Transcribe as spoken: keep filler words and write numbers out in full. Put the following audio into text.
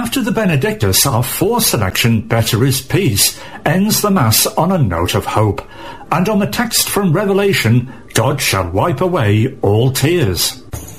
After the Benedictus, our fourth selection, Better is Peace, ends the Mass on a note of hope, and on the text from Revelation, God shall wipe away all tears.